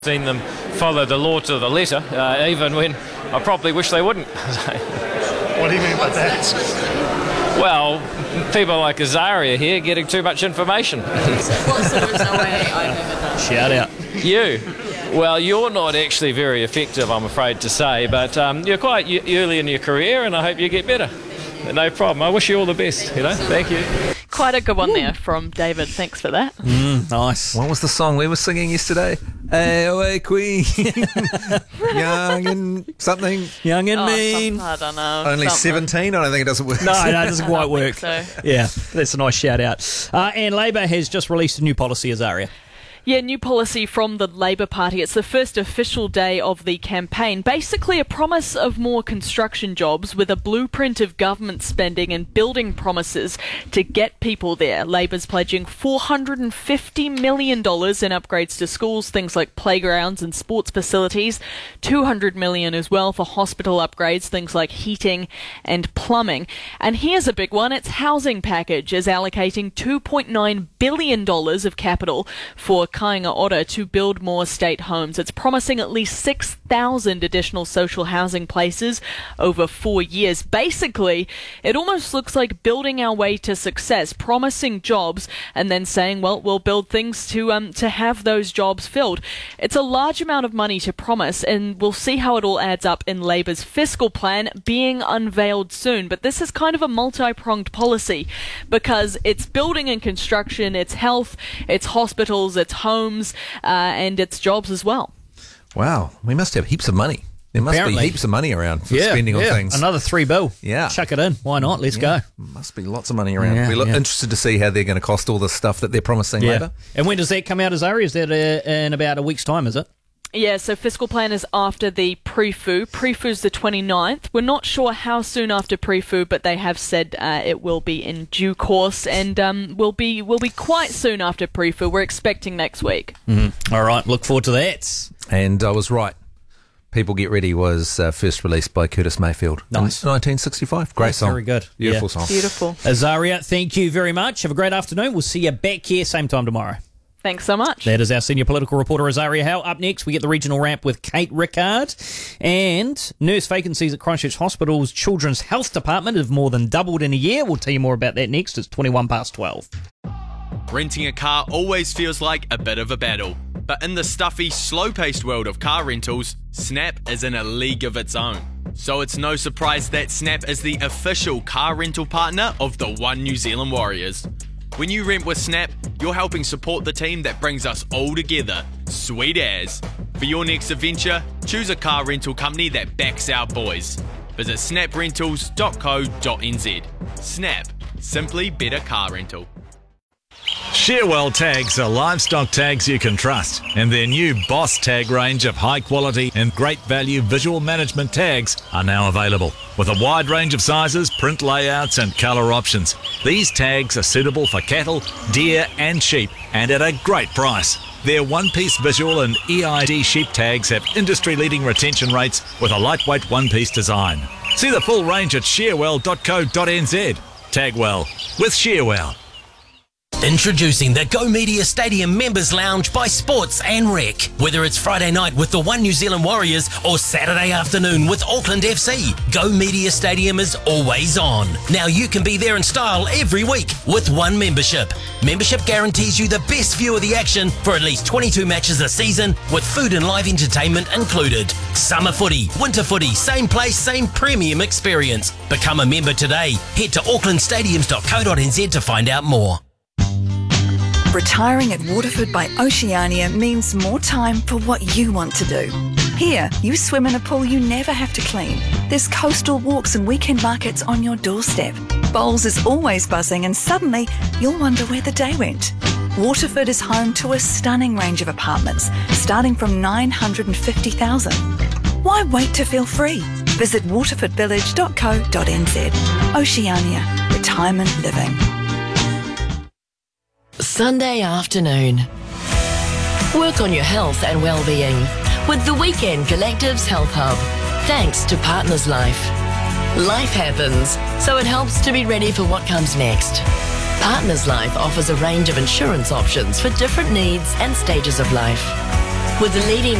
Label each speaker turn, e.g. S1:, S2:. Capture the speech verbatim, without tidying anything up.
S1: Seen them follow the law to the letter, uh, even when I probably wish they wouldn't.
S2: What do you mean by that?
S1: Well, people like Azaria here getting too much information.
S3: What sort of way I've ever done?
S4: Shout out.
S1: You? Well, you're not actually very effective, I'm afraid to say, but um, you're quite y- early in your career, and I hope you get better. No problem. I wish you all the best. You know, thank you.
S3: Quite a good one there from David. Thanks for that.
S4: Mm, nice.
S5: What was the song we were singing yesterday? Hey, away, Queen. Young and something.
S4: Young and
S3: Oh,
S4: mean.
S3: some- I don't know.
S5: Only
S3: something.
S5: seventeen? I don't think it doesn't work.
S4: No, no, it doesn't
S3: I
S4: quite
S3: don't
S4: work.
S3: think so.
S4: Yeah, that's a nice shout out. Uh, and Labor has just released a new policy, Azaria.
S3: Yeah, new policy from the Labor Party. It's the first official day of the campaign. Basically a promise of more construction jobs with a blueprint of government spending and building promises to get people there. Labor's pledging four hundred fifty million dollars in upgrades to schools, things like playgrounds and sports facilities. two hundred million dollars as well for hospital upgrades, things like heating and plumbing. And here's a big one. Its housing package is allocating two point nine billion dollars of capital for Kāinga Ora to build more state homes. It's promising at least six thousand additional social housing places over four years. Basically, it almost looks like building our way to success, promising jobs and then saying, well, we'll build things to um to have those jobs filled. It's a large amount of money to promise, and we'll see how it all adds up in Labor's fiscal plan being unveiled soon. But this is kind of a multi-pronged policy because it's building and construction, it's health, it's hospitals, it's homes, uh, and it's jobs as well.
S5: Wow, we must have heaps of money. There must
S4: Apparently.
S5: be heaps of money around for
S4: Yeah,
S5: spending
S4: yeah.
S5: on things.
S4: Another three bill.
S5: Yeah.
S4: Chuck it in. Why not? Let's
S5: Yeah,
S4: go.
S5: must be lots of money around.
S4: Yeah,
S5: We're lo-
S4: yeah.
S5: interested to see how they're going to cost all this stuff that they're promising
S4: Yeah.
S5: Labor.
S4: And when does that come out, Azaria? Is that uh, in about a week's time, is it?
S3: Yeah, so fiscal plan is after the pre-fu. Pre-fu's the twenty-ninth. We're not sure how soon after pre-fu, but they have said uh, it will be in due course, and um, will be will be quite soon after pre-fu. We're expecting next week.
S4: Mm-hmm. All right, look forward to that.
S5: And I was right. People Get Ready was uh, first released by Curtis Mayfield
S4: Nice.
S5: in nineteen sixty-five. Great
S4: That's
S5: song.
S4: very good.
S5: Beautiful
S4: Yeah.
S5: song.
S3: Beautiful.
S4: Azaria, thank you very much. Have a great afternoon. We'll see you back here same time tomorrow.
S3: Thanks so much.
S4: That is our senior political reporter, Azaria Howe. Up next, we get the regional ramp with Kate Rickard. And nurse vacancies at Christchurch Hospital's Children's Health Department have more than doubled in a year. We'll tell you more about that next. It's twenty-one past twelve.
S6: Renting a car always feels like a bit of a battle. But in the stuffy, slow-paced world of car rentals, Snap is in a league of its own. So it's no surprise that Snap is the official car rental partner of the One New Zealand Warriors. When you rent with Snap, you're helping support the team that brings us all together. Sweet as. For your next adventure, choose a car rental company that backs our boys. Visit snap rentals dot co dot n z. Snap. Simply better car rental.
S7: Shearwell tags are livestock tags you can trust, and their new Boss tag range of high quality and great value visual management tags are now available. With a wide range of sizes, print layouts and colour options, these tags are suitable for cattle, deer and sheep, and at a great price. Their one-piece visual and E I D sheep tags have industry-leading retention rates with a lightweight one-piece design. See the full range at shearwell dot co dot n z. Tag well with Shearwell.
S8: Introducing the Go Media Stadium Members Lounge by Sports and Rec. Whether it's Friday night with the One New Zealand Warriors or Saturday afternoon with Auckland F C, Go Media Stadium is always on. Now you can be there in style every week with one membership. Membership guarantees you the best view of the action for at least twenty-two matches a season with food and live entertainment included. Summer footy, winter footy, same place, same premium experience. Become a member today. Head to auckland stadiums dot co dot n z to find out more.
S9: Retiring at Waterford by Oceania means more time for what you want to do. Here, you swim in a pool you never have to clean. There's coastal walks and weekend markets on your doorstep. Bowls is always buzzing and suddenly you'll wonder where the day went. Waterford is home to a stunning range of apartments, starting from nine hundred fifty thousand. Why wait to feel free? Visit waterford village dot co dot n z. Oceania, retirement living.
S10: Sunday afternoon. Work on your health and well-being with the Weekend Collectives Health Hub. Thanks to Partners Life. Life happens, so it helps to be ready for what comes next. Partners Life offers a range of insurance options for different needs and stages of life. with the leading